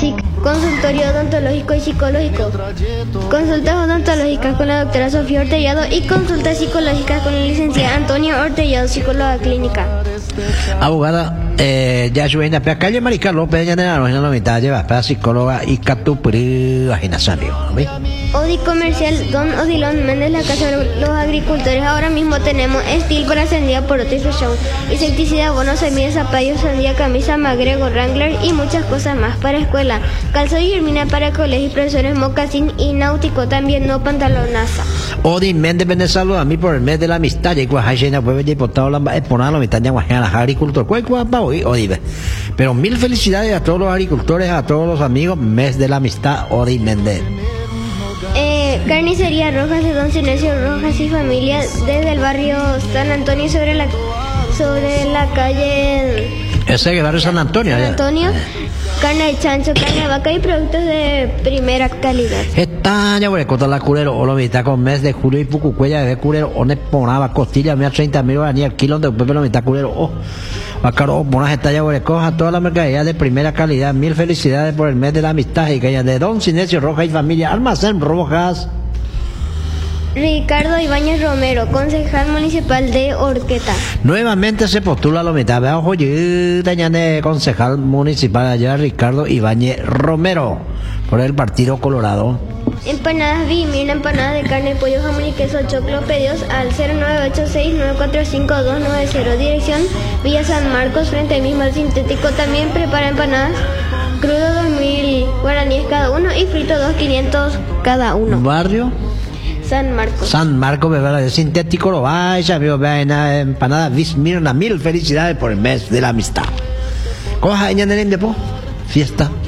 Clínica, consultorio odontológico y psicológico, consultas odontológicas con la doctora Sofía Ortellado y consultas psicológicas con la licenciada Antonia Ortellado, psicóloga clínica. Abogada, ya llueve para calle Marica López, ya en la mitad lleva para psicóloga y catupri aginasario, ¿ves? Odi Comercial, Don Odilon Méndez, la Casa de los Agricultores. Ahora mismo tenemos Steel para sandía, poroto y show, insecticida, bonos, semillas, zapallos, sandía, camisa, magrego, Wrangler y muchas cosas más para escuela. Calzado y germina para colegios y profesores, mocasín y náutico, también no pantalonaza. Odi Méndez vende saludos a mí por el mes de la amistad. Y Guajayena puede diputado la exponer la mitad de Guajayana, agricultor. Odi. Pero mil felicidades a todos los agricultores, a todos los amigos. Mes de la amistad, Odi Méndez. Carnicería Rojas de Don Sinesio Rojas y familia, desde el barrio San Antonio sobre la calle. Ese es el barrio San Antonio. San Antonio. Carne de chancho, carne de vaca y productos de primera calidad. Esta ya voy a contar la curero, o lo mitad con mes de julio y pucucuella de curero, o ne ponaba costilla, me a 30.000 horas ni el kilo de pepe lo mitad curero, bacaro, buenas esta ya voy a coja toda la mercadería de primera calidad. Mil felicidades por el mes de la amistad y que de Don Sinesio Rojas y familia, Almacén Rojas. Ricardo Ibáñez Romero, concejal municipal de Orqueta. Nuevamente se postula la mitad de ojo de concejal municipal allá, Ricardo Ibáñez Romero, por el Partido Colorado. Empanadas Mirna, empanadas de carne, pollo, jamón y queso, choclo, pedidos al 0986-945-290, dirección Villa San Marcos, frente al mismo al sintético. También prepara empanadas crudo 2000 guaraníes cada uno y frito 2.500 cada uno. Barrio San Marcos. San Marcos, bebé, de sintético, lo vaya, vean empanada Mirna, mil felicidades por el mes de la amistad. Coja en el fiesta.